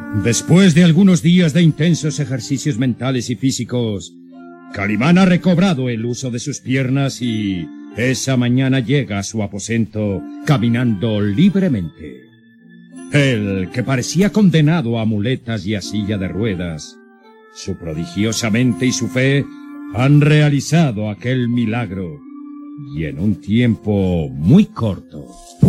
Después de algunos días de intensos ejercicios mentales y físicos, Calimán ha recobrado el uso de sus piernas y esa mañana llega a su aposento caminando libremente. Él, que parecía condenado a muletas y a silla de ruedas, su prodigiosa mente y su fe han realizado aquel milagro, y en un tiempo muy corto.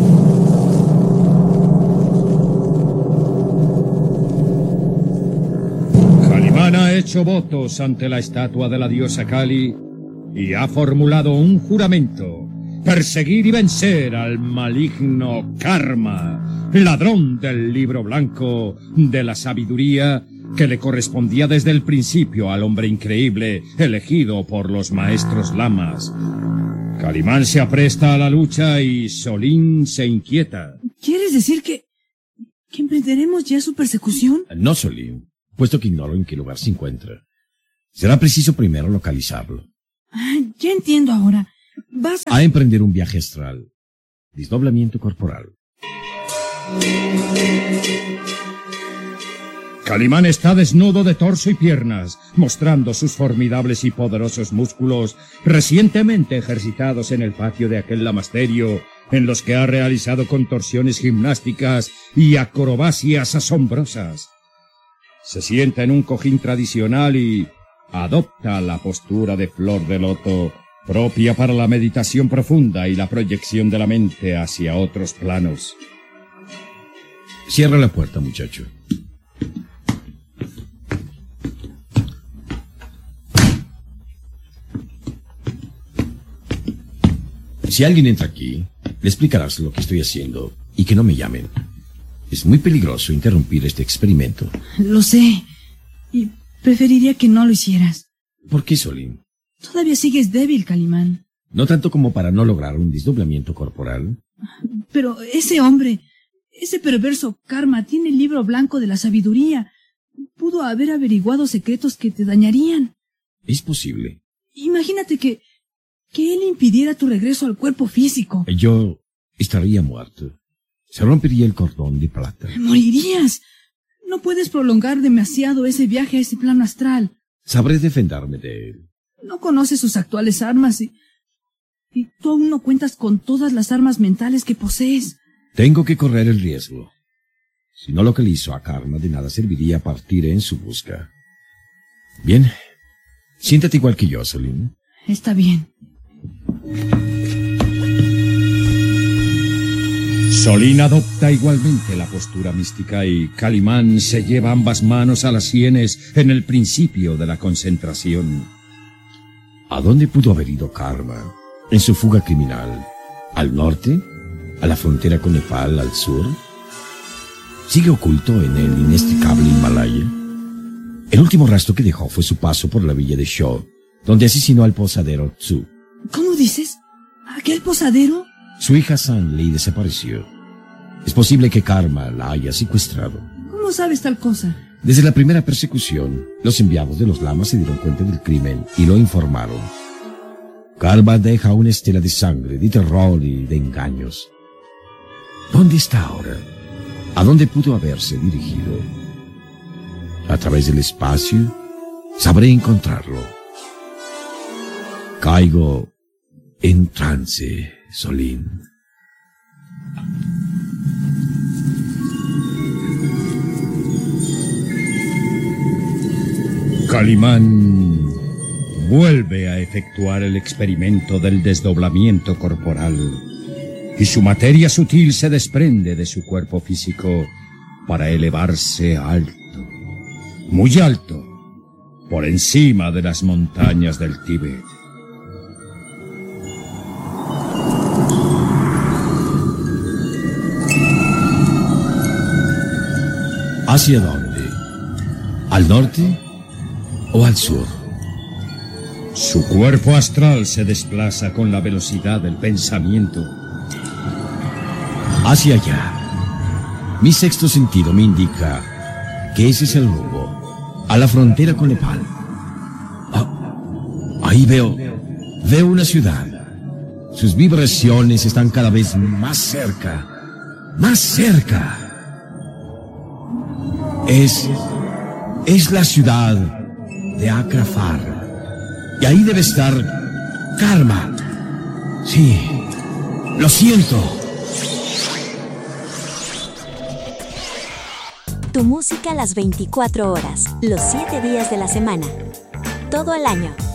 Calimán ha hecho votos ante la estatua de la diosa Kali y ha formulado un juramento: perseguir y vencer al maligno Karma, ladrón del libro blanco de la sabiduría que le correspondía desde el principio al hombre increíble elegido por los maestros lamas. Calimán se apresta a la lucha y Solín se inquieta. ¿Quieres decir que emprenderemos ya su persecución? No, Solín, puesto que ignoro en qué lugar se encuentra. Será preciso primero localizarlo. Ya entiendo ahora. Vas a emprender un viaje astral. Desdoblamiento corporal. Calimán está desnudo de torso y piernas, mostrando sus formidables y poderosos músculos, recientemente ejercitados en el patio de aquel lamasterio, en los que ha realizado contorsiones gimnásticas y acrobacias asombrosas. Se sienta en un cojín tradicional y adopta la postura de flor de loto, propia para la meditación profunda y la proyección de la mente hacia otros planos. Cierra la puerta, muchacho. Si alguien entra aquí, le explicarás lo que estoy haciendo y que no me llamen. Es muy peligroso interrumpir este experimento. Lo sé, y preferiría que no lo hicieras. ¿Por qué, Solín? Todavía sigues débil, Calimán. No tanto como para no lograr un desdoblamiento corporal. Pero ese hombre, ese perverso Karma, tiene el libro blanco de la sabiduría. Pudo haber averiguado secretos que te dañarían. Es posible. Imagínate que él impidiera tu regreso al cuerpo físico. Yo estaría muerto. Se rompería el cordón de plata. Morirías. No puedes prolongar demasiado ese viaje a ese plano astral. Sabré defenderme de él. No conoces sus actuales armas y tú aún no cuentas con todas las armas mentales que posees. Tengo que correr el riesgo. Si no localizo a Karma, de nada serviría partir en su busca. Bien. Siéntate igual que yo, Solín. Está bien. Solín adopta igualmente la postura mística y Calimán se lleva ambas manos a las sienes en el principio de la concentración. ¿A dónde pudo haber ido Karma en su fuga criminal? ¿Al norte? ¿A la frontera con Nepal, al sur? ¿Sigue oculto en el inextricable Himalaya? El último rastro que dejó fue su paso por la villa de Shaw, donde asesinó al posadero Tzu. ¿Cómo dices? ¿Aquel posadero? Su hija Sanli desapareció. Es posible que Karma la haya secuestrado. ¿Cómo sabes tal cosa? Desde la primera persecución, los enviados de los lamas se dieron cuenta del crimen y lo informaron. Karma deja una estela de sangre, de terror y de engaños. ¿Dónde está ahora? ¿A dónde pudo haberse dirigido? A través del espacio, sabré encontrarlo. Caigo en trance, Solín. Calimán vuelve a efectuar el experimento del desdoblamiento corporal y su materia sutil se desprende de su cuerpo físico para elevarse alto, muy alto, por encima de las montañas del Tíbet. ¿Hacia dónde? ¿Al norte o al sur? Su cuerpo astral se desplaza con la velocidad del pensamiento. Hacia allá. Mi sexto sentido me indica que ese es el rumbo, a la frontera con Nepal. Ahí veo una ciudad. Sus vibraciones están cada vez más cerca, más cerca. Es la ciudad de Akrafar. Y ahí debe estar Karma. Sí, lo siento. Tu música las 24 horas, los 7 días de la semana, todo el año.